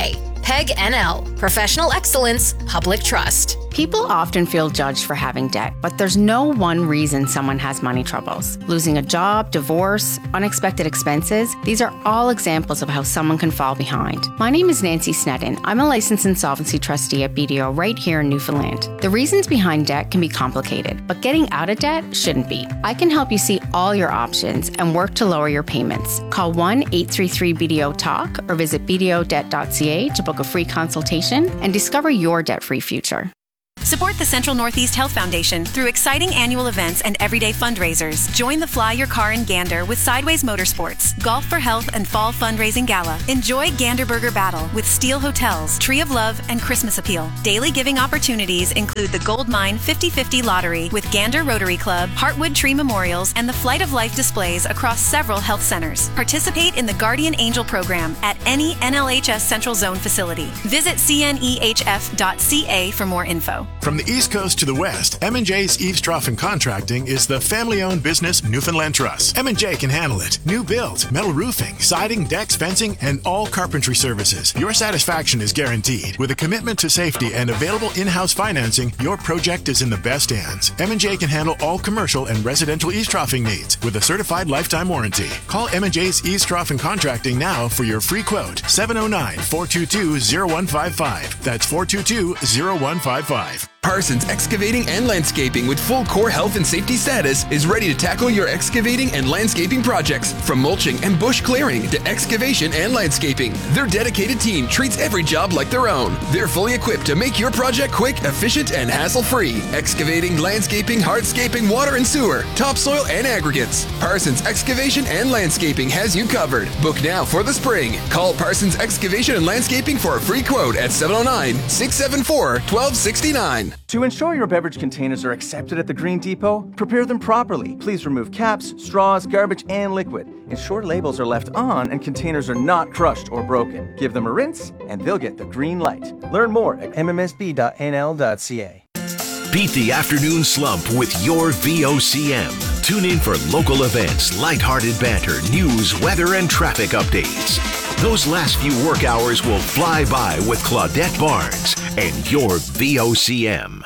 Peg N L. Professional excellence, public trust. People often feel judged for having debt, but there's no one reason someone has money troubles. Losing a job, divorce, unexpected expenses, these are all examples of how someone can fall behind. My name is Nancy Sneddon. I'm a licensed insolvency trustee at B D O right here in Newfoundland. The reasons behind debt can be complicated, but getting out of debt shouldn't be. I can help you see all your options and work to lower your payments. Call one eight three three B D O talk or visit b d o debt dot c a to book a free consultation and discover your debt-free future. Support the Central Northeast Health Foundation through exciting annual events and everyday fundraisers. Join the Fly Your Car in Gander with Sideways Motorsports, Golf for Health and Fall Fundraising Gala. Enjoy Gander Burger Battle with Steel Hotels, Tree of Love, and Christmas Appeal. Daily giving opportunities include the Gold Mine fifty fifty Lottery with Gander Rotary Club, Heartwood Tree Memorials, and the Flight of Life displays across several health centers. Participate in the Guardian Angel program at any N L H S Central Zone facility. Visit c n e h f dot c a for more info. From the East Coast to the West, M and J's Eaves Trough and Contracting is the family-owned business Newfoundland Trust. M and J can handle it. New build, metal roofing, siding, decks, fencing, and all carpentry services. Your satisfaction is guaranteed. With a commitment to safety and available in-house financing, your project is in the best hands. M and J can handle all commercial and residential eaves troughing needs with a certified lifetime warranty. Call M and J's Eaves Trough and Contracting now for your free quote. seven oh nine, four two two, oh one five five. That's four two two, oh one five five. Parsons Excavating and Landscaping with full core health and safety status is ready to tackle your excavating and landscaping projects. From mulching and bush clearing to excavation and landscaping, their dedicated team treats every job like their own. They're fully equipped to make your project quick, efficient, and hassle-free. Excavating, landscaping, hardscaping, water and sewer, topsoil, and aggregates. Parsons Excavation and Landscaping has you covered. Book now for the spring. Call Parsons Excavation and Landscaping for a free quote at seven oh nine, six seven four, one two six nine. To ensure your beverage containers are accepted at the Green Depot, prepare them properly. Please remove caps, straws, garbage, and liquid. Ensure labels are left on and containers are not crushed or broken. Give them a rinse and they'll get the green light. Learn more at m m s b dot n l dot c a. Beat the afternoon slump with your V O C M. Tune in for local events, lighthearted banter, news, weather, and traffic updates. Those last few work hours will fly by with Claudette Barnes and your V O C M.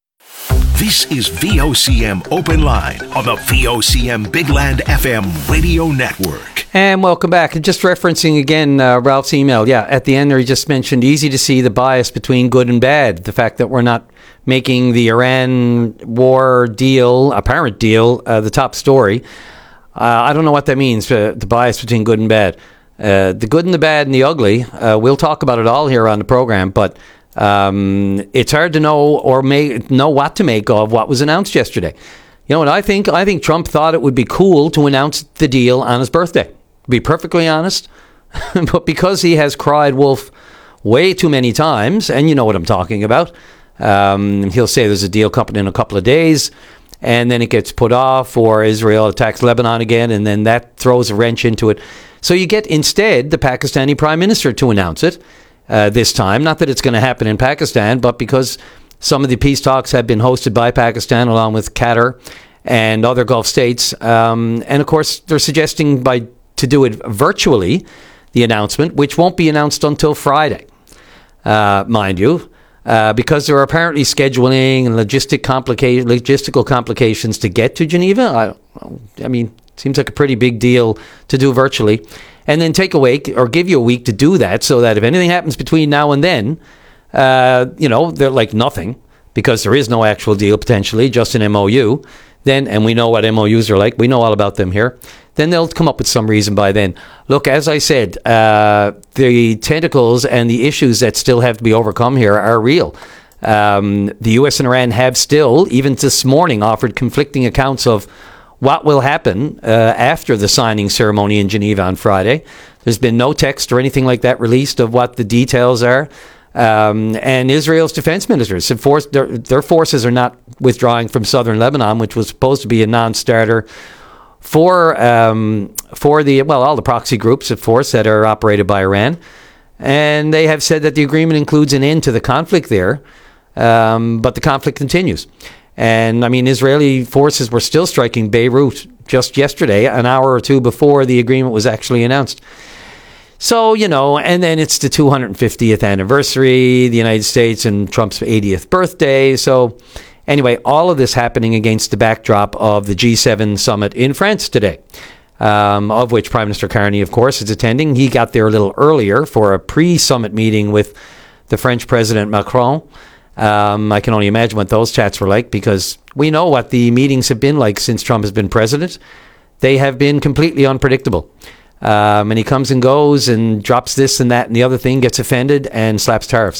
This is V O C M Open Line on the V O C M Big Land F M radio network. And welcome back. Just referencing again uh, Ralph's email. Yeah, at the end there he just mentioned easy to see the bias between good and bad. The fact that we're not making the Iran war deal, apparent deal, uh, the top story. Uh, I don't know what that means, uh, the bias between good and bad. Uh, the good and the bad and the ugly. Uh, we'll talk about it all here on the program, but um, it's hard to know or make, know what to make of what was announced yesterday. You know what I think? I think Trump thought it would be cool to announce the deal on his birthday, to be perfectly honest. But because he has cried wolf way too many times, and you know what I'm talking about, um, he'll say there's a deal coming in a couple of days, and then it gets put off, or Israel attacks Lebanon again, and then that throws a wrench into it. So you get instead the Pakistani Prime Minister to announce it uh, this time. Not that it's going to happen in Pakistan, but because some of the peace talks have been hosted by Pakistan along with Qatar and other Gulf states. Um, and of course, they're suggesting by to do it virtually, the announcement, which won't be announced until Friday, uh, mind you, uh, because there are apparently scheduling and logistic complica- logistical complications to get to Geneva. I, I mean, seems like a pretty big deal to do virtually. And then take a week or give you a week to do that so that if anything happens between now and then, uh, you know, they're like nothing because there is no actual deal potentially, just an M O U. Then, and we know what M O Us are like. We know all about them here. Then they'll come up with some reason by then. Look, as I said, uh, the tentacles and the issues that still have to be overcome here are real. Um, the U S and Iran have still, even this morning, offered conflicting accounts of what will happen uh, after the signing ceremony in Geneva on Friday. There's been no text or anything like that released of what the details are. Um, and Israel's defense ministers have forced their, their forces are not withdrawing from southern Lebanon, which was supposed to be a non-starter for um, for the well, all the proxy groups, of course, that are operated by Iran. And they have said that the agreement includes an end to the conflict there, um, but the conflict continues. And I mean, Israeli forces were still striking Beirut just yesterday, an hour or two before the agreement was actually announced. So, you know, and then it's the two hundred fiftieth anniversary, the United States, and Trump's eightieth birthday. So, anyway, all of this happening against the backdrop of the G seven summit in France today, um, of which Prime Minister Carney, of course, is attending. He got there a little earlier for a pre-summit meeting with the French President Macron. Um, I can only imagine what those chats were like, because we know what the meetings have been like since Trump has been president. They have been completely unpredictable. Um, and he comes and goes and drops this and that and the other thing, gets offended and slaps tariffs,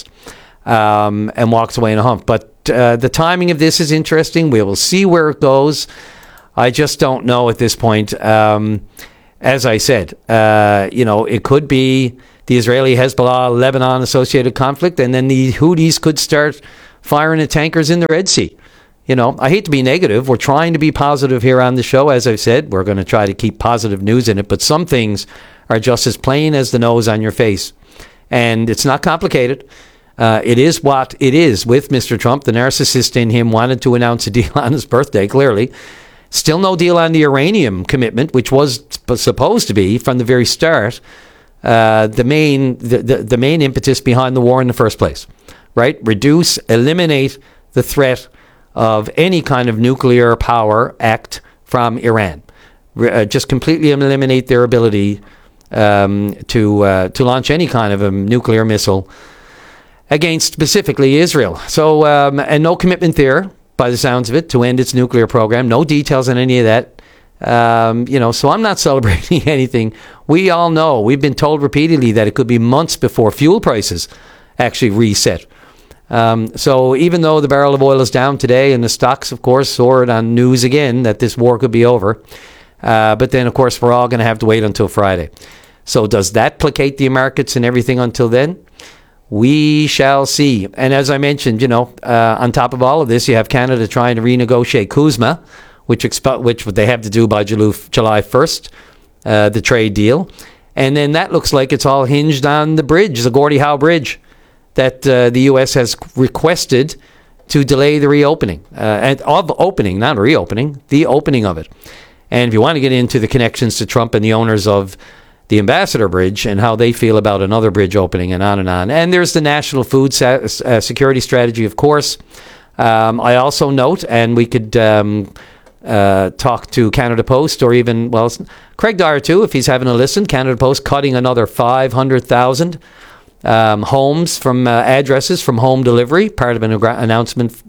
um, and walks away in a hump. But uh, the timing of this is interesting. We will see where it goes. I just don't know at this point. Um, as I said, uh, you know, it could be the Israeli-Hezbollah, Lebanon-associated conflict, and then the Houthis could start firing at tankers in the Red Sea. You know, I hate to be negative. We're trying to be positive here on the show. As I've said, we're going to try to keep positive news in it. But some things are just as plain as the nose on your face. And it's not complicated. Uh, it is what it is with Mister Trump. The narcissist in him wanted to announce a deal on his birthday, clearly. Still no deal on the uranium commitment, which was supposed to be, from the very start, uh, the main the, the, the main impetus behind the war in the first place. Right? Reduce, eliminate the threat of any kind of nuclear power act from Iran. Uh, just completely eliminate their ability um, to uh, to launch any kind of a nuclear missile against specifically Israel. So, um, and no commitment there, by the sounds of it, to end its nuclear program. No details on any of that. Um, you know, so I'm not celebrating anything. We all know, we've been told repeatedly that it could be months before fuel prices actually reset. Um, so even though the barrel of oil is down today and the stocks, of course, soared on news again that this war could be over, uh, but then, of course, we're all going to have to wait until Friday. So does that placate the markets and everything until then? We shall see. And as I mentioned, you know, uh, on top of all of this, you have Canada trying to renegotiate CUSMA, which exp- which they have to do by July first, uh, the trade deal. And then that looks like it's all hinged on the bridge, the Gordie Howe Bridge, that uh, the U S has requested to delay the reopening, uh, and of opening, not reopening, the opening of it. And if you want to get into the connections to Trump and the owners of the Ambassador Bridge and how they feel about another bridge opening, and on and on. And there's the National Food Sa- uh, Security Strategy, of course. Um, I also note, and we could um, uh, talk to Canada Post, or even, well, Craig Dyer too, if he's having a listen. Canada Post cutting another five hundred thousand Um, homes from uh, addresses from home delivery, part of an ag- announcement f-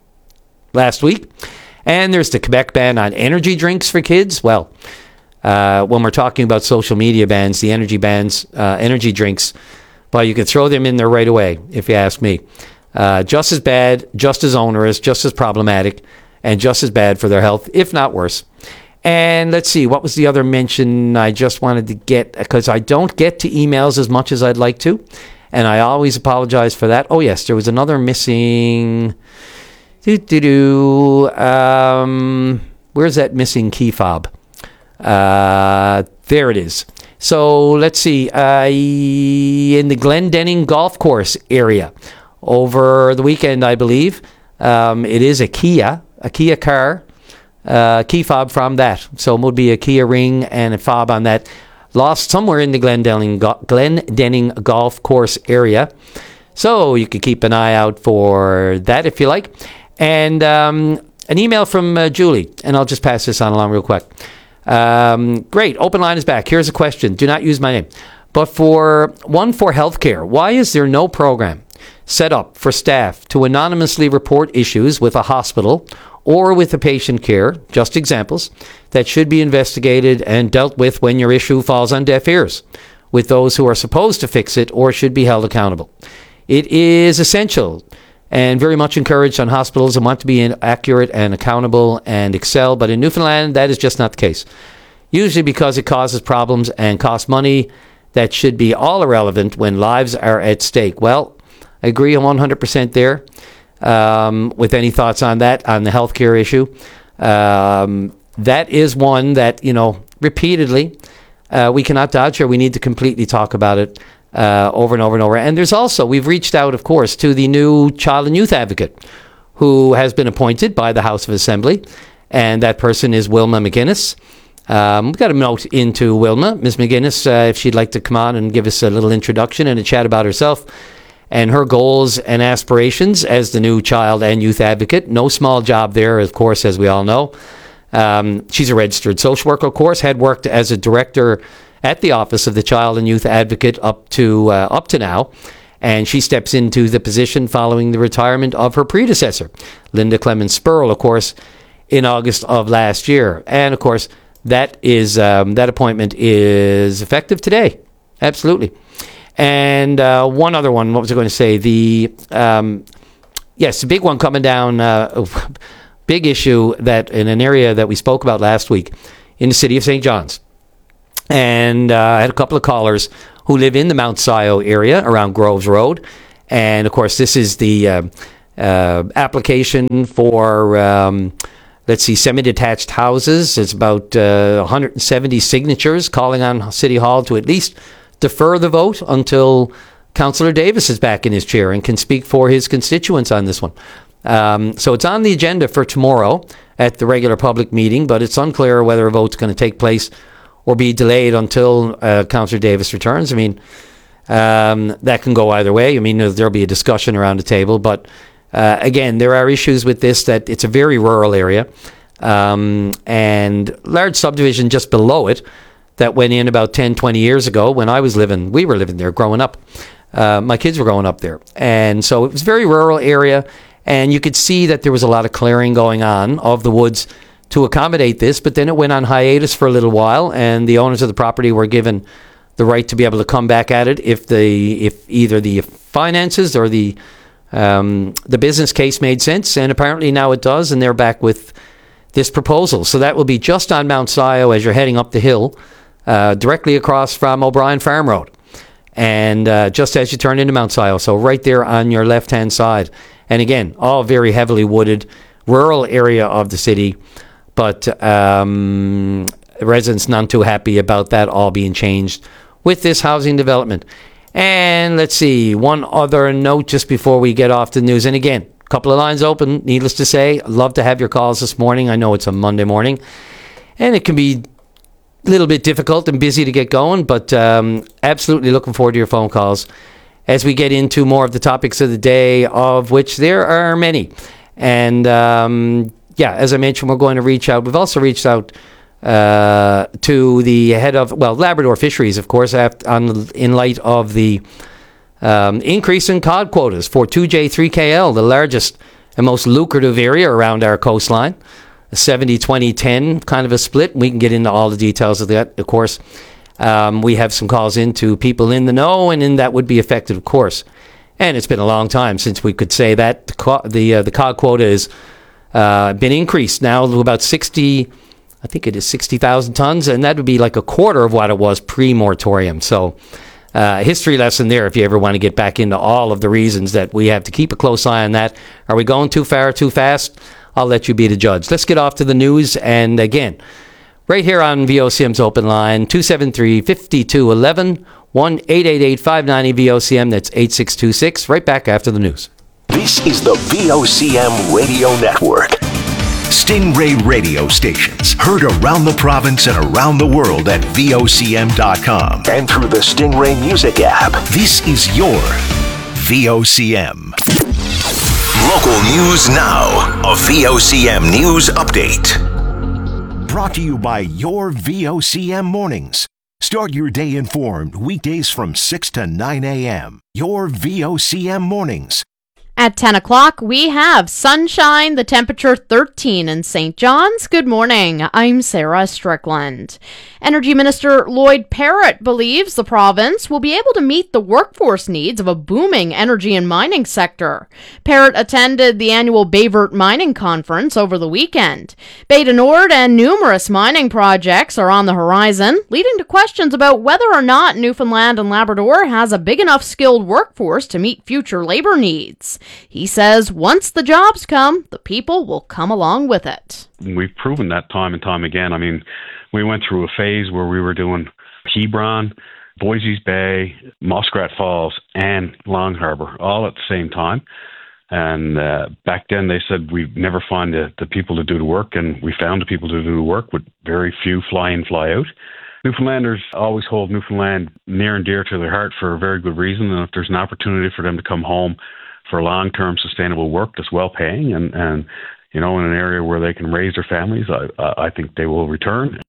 last week. And there's the Quebec ban on energy drinks for kids. Well, uh, when we're talking about social media bans, the energy bans, uh, energy drinks, well, you could throw them in there right away, if you ask me. Uh, just as bad, just as onerous, just as problematic, and just as bad for their health, if not worse. And let's see, what was the other mention I just wanted to get? Because I don't get to emails as much as I'd like to. And I always apologize for that. Oh, yes, there was another missing... Doo-doo-doo. Um, where's that missing key fob? Uh, there it is. So let's see. Uh, in the Glendenning Golf Course area over the weekend, I believe, um, it is a Kia, a Kia car. Uh, key fob from that. So it would be a Kia ring and a fob on that. Lost somewhere in the Glendenning, Glendenning Golf Course area. So you could keep an eye out for that if you like. And um, an email from uh, Julie, and I'll just pass this on along real quick. Um, great, open line is back. Here's a question. Do not use my name. But for one for healthcare, why is there no program set up for staff to anonymously report issues with a hospital or with the patient care, just examples, that should be investigated and dealt with when your issue falls on deaf ears, with those who are supposed to fix it or should be held accountable? It is essential and very much encouraged on hospitals that want to be accurate and accountable and excel, but in Newfoundland, that is just not the case. Usually because it causes problems and costs money that should be all irrelevant when lives are at stake. Well, I agree one hundred percent there. Um, with any thoughts on that, on the healthcare issue. Um, that is one that, you know, repeatedly, uh, we cannot dodge here. We need to completely talk about it uh, over and over and over. And there's also, we've reached out, of course, to the new child and youth advocate who has been appointed by the House of Assembly. And that person is Wilma McGuinness. Um, we've got a note into Wilma, Miz McGuinness, uh, if she'd like to come on and give us a little introduction and a chat about herself and her goals and aspirations as the new child and youth advocate. No small job there, of course, as we all know. Um, she's a registered social worker, of course, had worked as a director at the Office of the Child and Youth Advocate up to uh, up to now. And she steps into the position following the retirement of her predecessor, Linda Clemens Spurl, of course, in August of last year. And, of course, that is um, that appointment is effective today. Absolutely. And uh, one other one, what was I going to say? The um, yes, the big one coming down, uh, big issue that in an area that we spoke about last week in the city of Saint John's. And uh, I had a couple of callers who live in the Mount Sion area around Groves Road. And, of course, this is the uh, uh, application for, um, let's see, semi-detached houses. It's about uh, one hundred seventy signatures calling on City Hall to at least defer the vote until Councillor Davis is back in his chair and can speak for his constituents on this one. Um, so it's on the agenda for tomorrow at the regular public meeting, but it's unclear whether a vote's going to take place or be delayed until uh, Councillor Davis returns. I mean, um, that can go either way. I mean, there'll be a discussion around the table, but uh, again, there are issues with this that it's a very rural area um, and large subdivision just below it that went in about ten, twenty years ago when I was living, we were living there growing up. Uh, my kids were growing up there. And so it was a very rural area, and you could see that there was a lot of clearing going on of the woods to accommodate this, but then it went on hiatus for a little while, and the owners of the property were given the right to be able to come back at it if the if either the finances or the um, the business case made sense, and apparently now it does, and they're back with this proposal. So that will be just on Mount Sion as you're heading up the hill, Uh, directly across from O'Brien Farm Road, and uh, just as you turn into Mount Sion, so right there on your left-hand side. And again, all very heavily wooded, rural area of the city, but um, residents not too happy about that all being changed with this housing development. And let's see, one other note just before we get off the news. And again, a couple of lines open, needless to say. I'd love to have your calls this morning. I know it's a Monday morning, and it can be a little bit difficult and busy to get going, but um, absolutely looking forward to your phone calls as we get into more of the topics of the day, of which there are many. And um, yeah, as I mentioned, we're going to reach out. We've also reached out uh, to the head of, well, Labrador Fisheries, of course, after, on, in light of the um, increase in cod quotas for two J three K L, the largest and most lucrative area around our coastline. A seventy twenty ten kind of a split. We can get into all the details of that, of course. Um, we have some calls in to people in the know, and in that would be affected, of course. And it's been a long time since we could say that. The co- the, uh, the cod quota has uh, been increased now to about sixty, I think it is sixty thousand tons, and that would be like a quarter of what it was pre-moratorium. So uh, history lesson there if you ever want to get back into all of the reasons that we have to keep a close eye on that. Are we going too far, too fast? I'll let you be the judge. Let's get off to the news. And again, right here on V O C M's open line, two seven three, five two one one, one eight eight eight, five nine zero V O C M. That's eight six two six. Right back after the news. This is the V O C M Radio Network. Stingray radio stations heard around the province and around the world at V O C M dot com and through the Stingray Music app. This is your V O C M. Local news now. A V O C M News Update. Brought to you by your V O C M Mornings. Start your day informed weekdays from six to nine a.m. Your V O C M Mornings. At ten o'clock, we have sunshine, the temperature thirteen in Saint John's. Good morning. I'm Sarah Strickland. Energy Minister Lloyd Parrott believes the province will be able to meet the workforce needs of a booming energy and mining sector. Parrott attended the annual Bayvert Mining Conference over the weekend. Bay du Nord and numerous mining projects are on the horizon, leading to questions about whether or not Newfoundland and Labrador has a big enough skilled workforce to meet future labor needs. He says once the jobs come, the people will come along with it. We've proven that time and time again. I mean, we went through a phase where we were doing Hebron, Boise's Bay, Muskrat Falls, and Long Harbour all at the same time. And uh, back then they said we'd never find the, the people to do the work, and we found the people to do the work with very few fly in, fly out. Newfoundlanders always hold Newfoundland near and dear to their heart for a very good reason, and if there's an opportunity for them to come home for long-term sustainable work that's well-paying and, and you know, in an area where they can raise their families, I, I think they will return.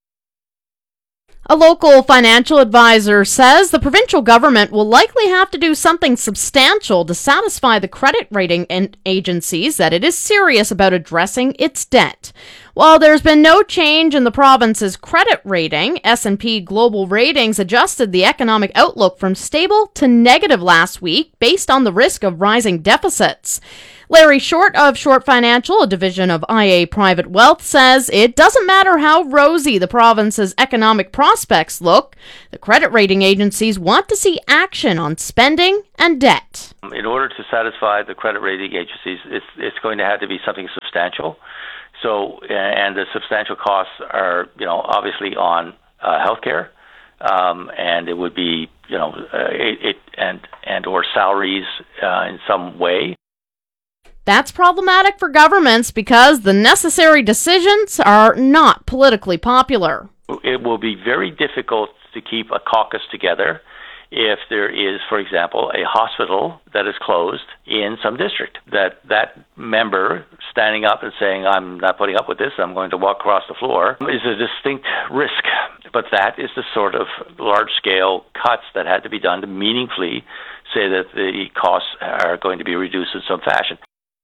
A local financial advisor says the provincial government will likely have to do something substantial to satisfy the credit rating agencies that it is serious about addressing its debt. While there's been no change in the province's credit rating, S and P Global Ratings adjusted the economic outlook from stable to negative last week based on the risk of rising deficits. Larry Short of Short Financial, a division of I A Private Wealth, says it doesn't matter how rosy the province's economic prospects look, the credit rating agencies want to see action on spending and debt. In order to satisfy the credit rating agencies, it's, it's going to have to be something substantial. So, and the substantial costs are, you know, obviously on uh, healthcare, um, and it would be, you know, uh, it, it and and or salaries uh, in some way. That's problematic for governments because the necessary decisions are not politically popular. It will be very difficult to keep a caucus together if there is, for example, a hospital that is closed in some district. That that member standing up and saying, I'm not putting up with this, I'm going to walk across the floor, is a distinct risk. But that is the sort of large-scale cuts that had to be done to meaningfully say that the costs are going to be reduced in some fashion.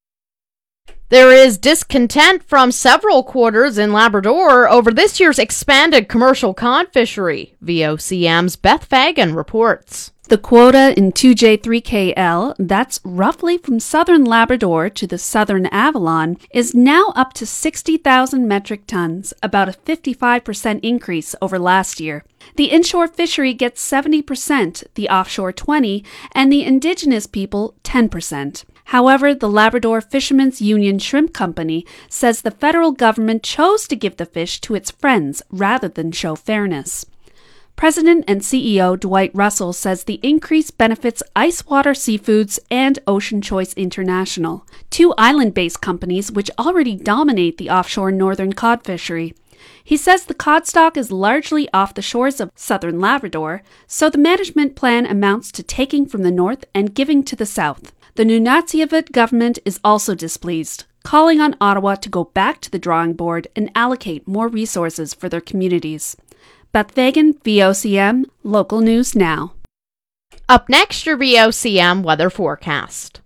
There is discontent from several quarters in Labrador over this year's expanded commercial cod fishery. V O C M's Beth Fagan reports. The quota in two J three K L, that's roughly from southern Labrador to the southern Avalon, is now up to sixty thousand metric tons, about a fifty-five percent increase over last year. The inshore fishery gets seventy percent, the offshore twenty percent, and the indigenous people ten percent. However, the Labrador Fishermen's Union Shrimp Company says the federal government chose to give the fish to its friends rather than show fairness. President and C E O Dwight Russell says the increase benefits Icewater Seafoods and Ocean Choice International, two island-based companies which already dominate the offshore northern cod fishery. He says the cod stock is largely off the shores of southern Labrador, so the management plan amounts to taking from the north and giving to the south. The Nunatsiavut government is also displeased, calling on Ottawa to go back to the drawing board and allocate more resources for their communities. Beth Fagan, V O C M, Local News Now. Up next, your V O C M weather forecast.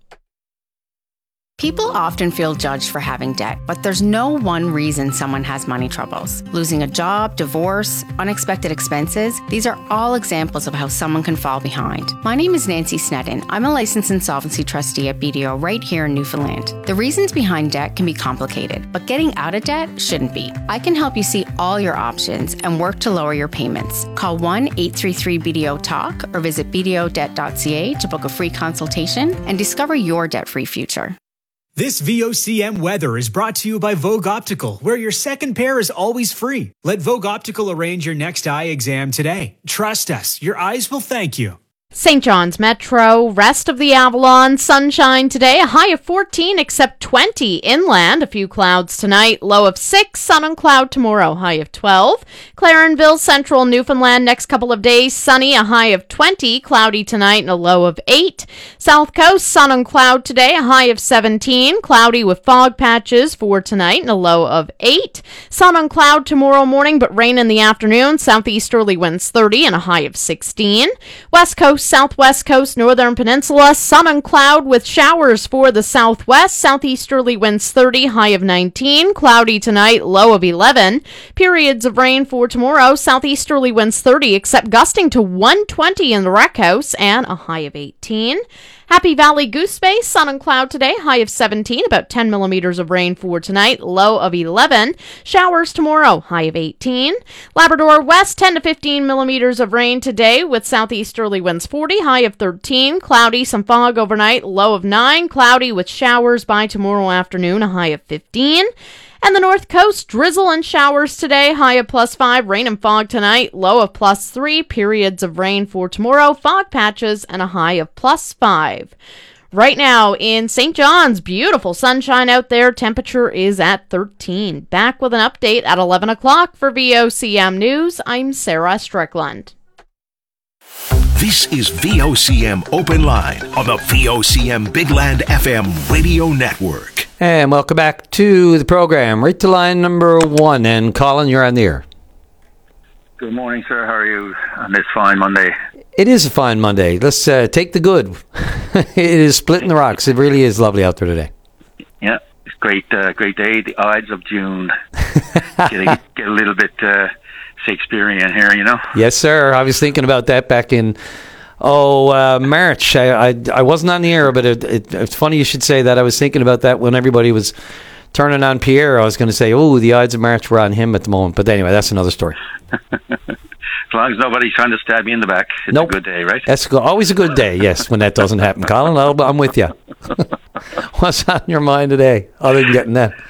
People often feel judged for having debt, but there's no one reason someone has money troubles. Losing a job, divorce, unexpected expenses, these are all examples of how someone can fall behind. My name is Nancy Sneddon. I'm a licensed insolvency trustee at B D O right here in Newfoundland. The reasons behind debt can be complicated, but getting out of debt shouldn't be. I can help you see all your options and work to lower your payments. Call one eight three three B D O talk or visit b d o debt dot c a to book a free consultation and discover your debt-free future. This V O C M weather is brought to you by Vogue Optical, where your second pair is always free. Let Vogue Optical arrange your next eye exam today. Trust us, your eyes will thank you. Saint John's Metro, rest of the Avalon, sunshine today, a high of fourteen except twenty inland, a few clouds tonight, low of six, sun and cloud tomorrow, high of twelve. Clarenville, central Newfoundland, next couple of days, sunny, a high of twenty, cloudy tonight and a low of eight. South Coast, sun and cloud today, a high of seventeen, cloudy with fog patches for tonight and a low of eight. Sun and cloud tomorrow morning, but rain in the afternoon, southeasterly winds thirty and a high of sixteen. West Coast, southwest coast, northern peninsula, sun and cloud with showers for the southwest, southeasterly winds thirty, high of nineteen, cloudy tonight, low of eleven. Periods of rain for tomorrow, southeasterly winds thirty, except gusting to one twenty in the Rec House and a high of eighteen. Happy Valley Goose Bay, sun and cloud today, high of seventeen, about ten millimeters of rain for tonight, low of eleven. Showers tomorrow, high of eighteen. Labrador West, ten to fifteen millimeters of rain today with southeasterly winds forty, high of thirteen. Cloudy, some fog overnight, low of nine. Cloudy with showers by tomorrow afternoon, a high of fifteen. And the North Coast, drizzle and showers today, high of plus five, rain and fog tonight, low of plus three, periods of rain for tomorrow, fog patches, and a high of plus five. Right now in Saint John's, beautiful sunshine out there. Temperature is at thirteen. Back with an update at eleven o'clock for V O C M News. I'm Sarah Strickland. This is V O C M Open Line on the V O C M Big Land F M radio network. And welcome back to the program. Right to line number one. And Colin, you're on the air. Good morning, sir. How are you on this fine Monday? It is a fine Monday. Let's uh, take the good. It is splitting the rocks. It really is lovely out there today. Yeah, it's great, uh, great day. The Ides of June. get, a, get a little bit uh, Shakespearean here, you know. Yes, sir. I was thinking about that back in oh uh, March. I, I I wasn't on the air, but it, it, it's funny you should say that. I was thinking about that when everybody was turning on Pierre. I was going to say, oh, the Ides of March were on him at the moment. But anyway, that's another story. As long as nobody's trying to stab me in the back, it's nope. a good day, right? That's go- always a good day, yes, when that doesn't happen. Colin, I'll, I'm with you. What's on your mind today, other than getting that?